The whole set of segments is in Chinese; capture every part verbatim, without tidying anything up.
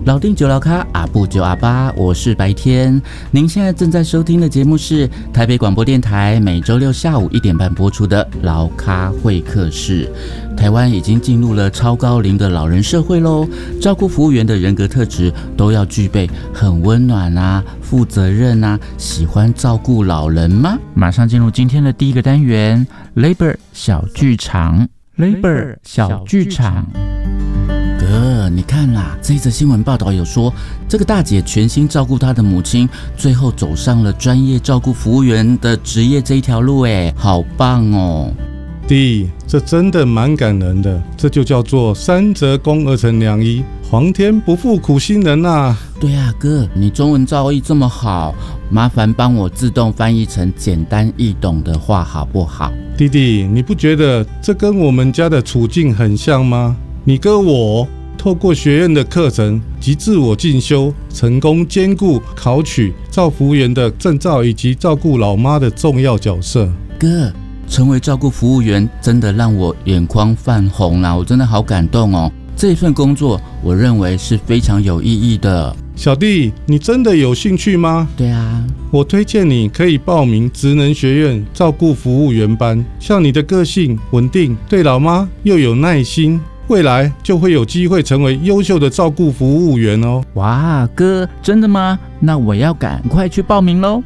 老定九老咖，阿布九阿八，我是白天。您现在正在收听的节目是台北广播电台每周六下午一点半播出的老咖会客室。台湾已经进入了超高龄的老人社会喽，照顾服务员的人格特质都要具备很温暖啊、负责任啊、喜欢照顾老人吗？马上进入今天的第一个单元 ，Labor 小剧场。Labor 小剧场。哥，你看啦，这一则新闻报道有说，这个大姐全心照顾她的母亲，最后走上了专业照顾服务员的职业这一条路，哎，好棒哦！ 弟，这真的蛮感人的，这就叫做三折肱而成良医，皇天不负苦心人啊！ 对啊，哥，你中文造诣这么好，麻烦帮我自动翻译成简单易懂的话好不好？ 弟弟，你不觉得这跟我们家的处境很像吗？你哥我透过学院的课程及自我进修，成功兼顾考取照服务员的证照以及照顾老妈的重要角色。 哥，成为照顾服务员真的让我眼眶泛红啦，我真的好感动哦。这份工作我认为是非常有意义的。 小弟，你真的有兴趣吗？ 对啊， 我推荐你可以报名职能学院照顾服务员班，像你的个性稳定，对老妈又有耐心，未来就会有机会成为优秀的照顾服务员哦。 哇，哥，真的吗？那我要赶快去报名咯。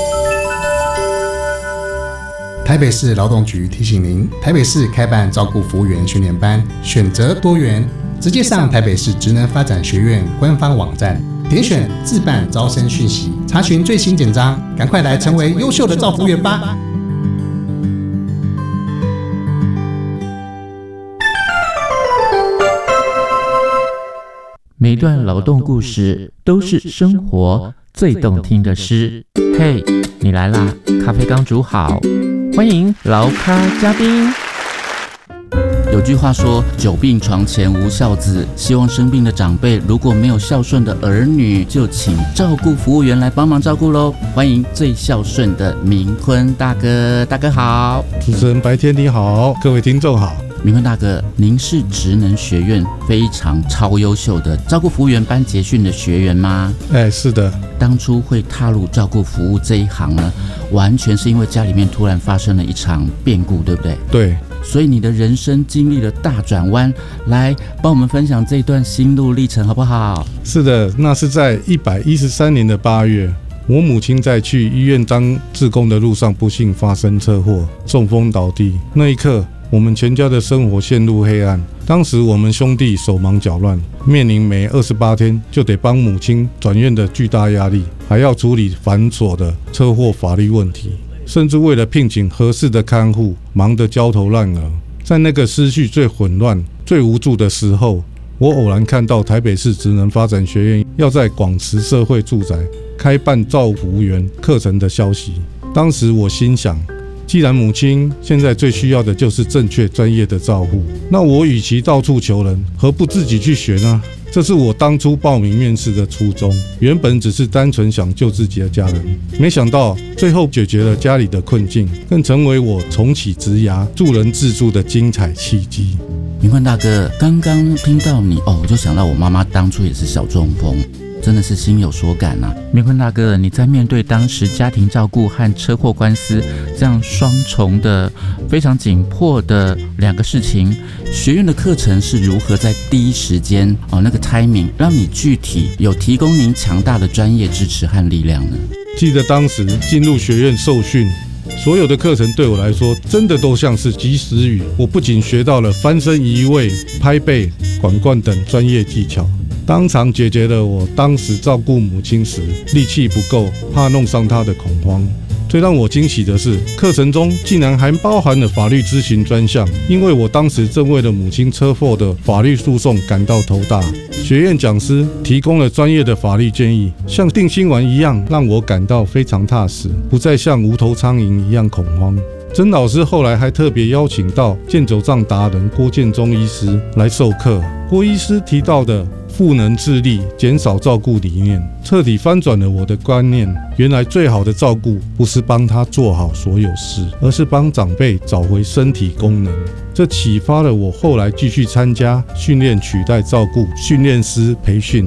台北市劳动局提醒您，台北市开办照顾服务员训练班，选择多元，直接上台北市职能发展学院官方网站，点选自办招生讯息，查询最新简章，赶快来成为优秀的照服务员吧！ 每段劳动故事都是生活最动听的诗。嘿，你来啦，咖啡刚煮好，欢迎劳咖嘉宾。有句话说，久病床前无孝子，希望生病的长辈如果没有孝顺的儿女，就请照顾服务员来帮忙照顾咯。欢迎最孝顺的明坤大哥，大哥好。 主持人白天你好，各位听众好。 明坤大哥，您是职能学院非常超优秀的照顾服务员班结训的学员吗？ 哎，是的。 当初会踏入照顾服务这一行呢，完全是因为家里面突然发生了一场变故，对不对？ 对。 所以你的人生经历了大转弯，来帮我们分享这一段心路历程好不好？ 是的，那是在一百一十三年的八月，我母亲在去医院当志工的路上不幸发生车祸，中风倒地。那一刻，我们全家的生活陷入黑暗。当时我们兄弟手忙脚乱，面临每二十八天就得帮母亲转院的巨大压力，还要处理繁琐的车祸法律问题，甚至为了聘请合适的看护，忙得焦头烂额。在那个思绪最混乱、最无助的时候，我偶然看到台北市职能发展学院要在广慈社会住宅开办照服务员课程的消息。当时我心想，既然母亲现在最需要的就是正确专业的照护，那我与其到处求人，何不自己去学呢？这是我当初报名面试的初衷，原本只是单纯想救自己的家人，没想到最后解决了家里的困境，更成为我重启职涯、助人自助的精彩契机。 明坤大哥，刚刚听到你哦，我就想到我妈妈当初也是小中风，真的是心有所感啊。明坤大哥，你在面对当时家庭照顾和车祸官司这样双重的非常紧迫的两个事情，学院的课程是如何在第一时间哦那个 timing 让你具体有提供您强大的专业支持和力量呢？ 记得当时进入学院受训，所有的课程对我来说真的都像是及时雨。我不仅学到了翻身移位、拍背、管灌等专业技巧，当场解决了我当时照顾母亲时力气不够，怕弄伤她的恐慌。最让我惊喜的是，课程中竟然还包含了法律咨询专项，因为我当时正为了母亲车祸的法律诉讼感到头大。学院讲师提供了专业的法律建议，像定心丸一样，让我感到非常踏实，不再像无头苍蝇一样恐慌。曾老师后来还特别邀请到健走杖达人郭建中医师来授课。郭医师提到的赋能自立、减少照顾理念，彻底翻转了我的观念。原来最好的照顾不是帮他做好所有事，而是帮长辈找回身体功能。这启发了我后来继续参加训练取代照顾训练师培训。